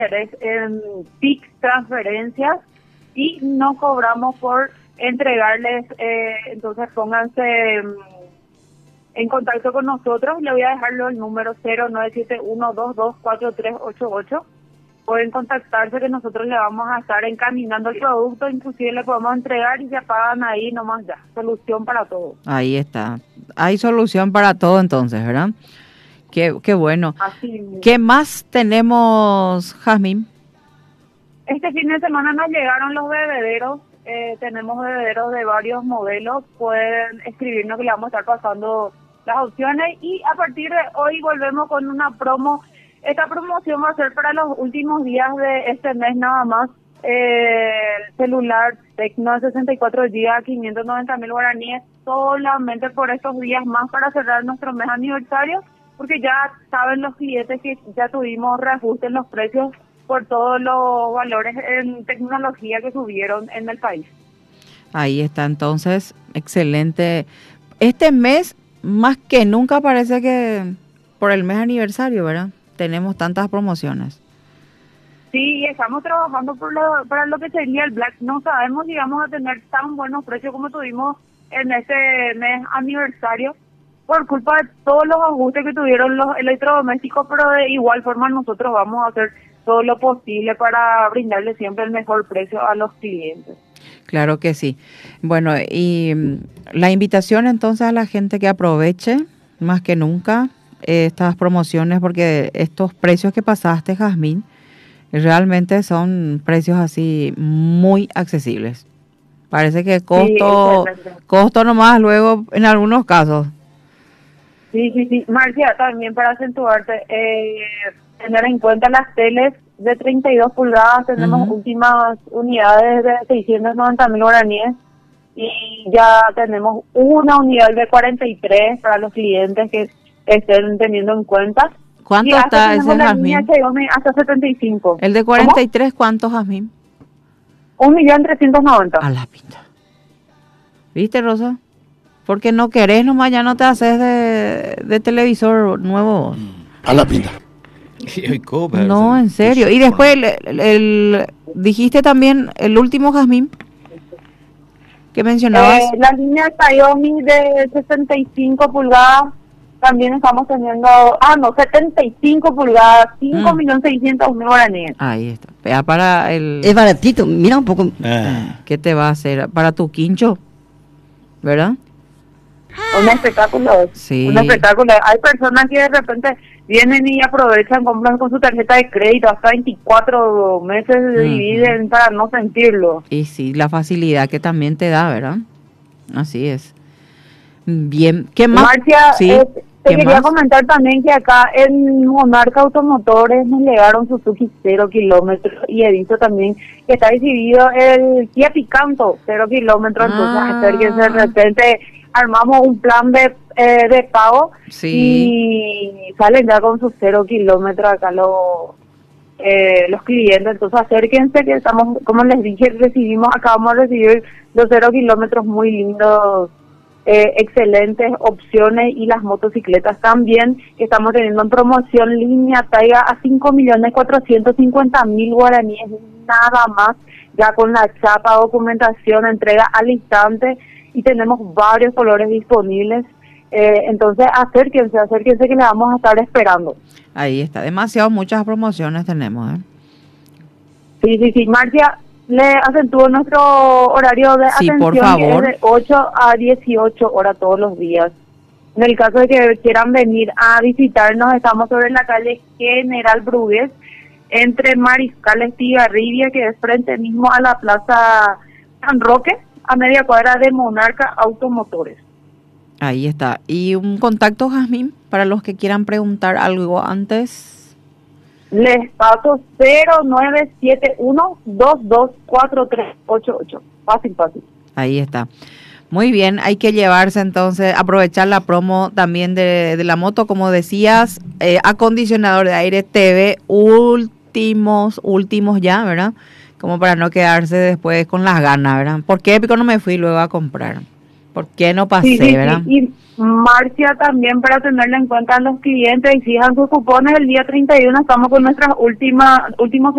interés en PIC transferencias y no cobramos por entregarles, entonces pónganse en contacto con nosotros. Le voy a dejarlo el número 0971224388. Pueden contactarse que nosotros le vamos a estar encaminando el producto, inclusive le podemos entregar y se pagan ahí nomás ya. Solución para todo. Ahí está. Hay solución para todo entonces, ¿verdad? Qué bueno. Así. ¿Qué más tenemos, Jazmín? Este fin de semana nos llegaron los bebederos. Tenemos bebederos de varios modelos. Pueden escribirnos que le vamos a estar pasando las opciones. Y a partir de hoy volvemos con una promo. Esta promoción va a ser para los últimos días de este mes nada más. El celular Tecno de 64 GB, 590.000 guaraníes, solamente por estos días más para cerrar nuestro mes aniversario, porque ya saben los clientes que ya tuvimos reajuste en los precios por todos los valores en tecnología que subieron en el país. Ahí está, entonces, excelente. Este mes, más que nunca, parece que por el mes aniversario, ¿verdad? Tenemos tantas promociones. Sí, estamos trabajando para lo que sería el Black. No sabemos si vamos a tener tan buenos precios como tuvimos en este mes aniversario, por culpa de todos los ajustes que tuvieron los electrodomésticos, pero de igual forma nosotros vamos a hacer todo lo posible para brindarle siempre el mejor precio a los clientes. Claro que sí. Bueno, y la invitación entonces a la gente que aproveche más que nunca estas promociones, porque estos precios que pasaste, Jazmín, realmente son precios así muy accesibles. Parece que costo nomás luego en algunos casos. Sí. Marcia, también para acentuarte, tener en cuenta las teles de 32 pulgadas, tenemos últimas unidades de 690.000 guaraníes y ya tenemos una unidad de 43 para los clientes que estén teniendo en cuenta. ¿Cuánto está ese, Jazmín? Hasta 75. ¿El de 43 cuánto, Jazmín? 1.390.000. A la pinta. ¿Viste, Rosa? Porque no querés nomás, ya no te haces de televisor nuevo. A la pinta. No, en serio. Y después dijiste también el último, Jazmín, que mencionabas. La línea Xiaomi de 65 pulgadas. También estamos teniendo, 75 pulgadas, 5.600.000 guaraníes. Ahí está. Ya para el... Es baratito, mira un poco. ¿Qué te va a hacer? Para tu quincho, ¿verdad? Un espectáculo. Sí. Un espectáculo. Hay personas que de repente vienen y aprovechan, compran con su tarjeta de crédito, hasta 24 meses dividen para no sentirlo. Y sí, la facilidad que también te da, ¿verdad? Así es. Bien, ¿qué más? Marcia, sí. te quería más? comentar también que acá en Monarca Automotores nos llegaron Suzuki 0 kilómetros y he visto también que está exhibido el Kia Picanto 0 kilómetros, entonces hacer que de repente armamos un plan de pago y salen ya con sus 0 kilómetros acá los clientes, entonces acérquense que estamos, como les dije, acabamos de recibir los 0 kilómetros muy lindos. Excelentes opciones y las motocicletas también, que estamos teniendo en promoción línea Taiga a 5.450.000 guaraníes, nada más, ya con la chapa, documentación, entrega al instante y tenemos varios colores disponibles. Entonces acérquense que le vamos a estar esperando. Ahí está, muchas promociones tenemos. Sí, Marcia, le acentúo nuestro horario de atención, por favor. Que es de 8 a 18 horas todos los días. En el caso de que quieran venir a visitarnos, estamos sobre la calle General Brugués, entre Mariscal Estigarribia, que es frente mismo a la Plaza San Roque, a media cuadra de Monarca Automotores. Ahí está. ¿Y un contacto, Jazmín, para los que quieran preguntar algo antes? Les paso 0971-224388. Fácil. Ahí está. Muy bien, hay que llevarse entonces, aprovechar la promo también de la moto, como decías, acondicionador de aire TV, últimos ya, ¿verdad? Como para no quedarse después con las ganas, ¿verdad? Porque Épico no me fui luego a comprar. ¿Por qué no pasé, sí, verdad? sí. Y Marcia también para tenerle en cuenta a los clientes, exijan sus cupones el día 31, estamos con nuestras últimos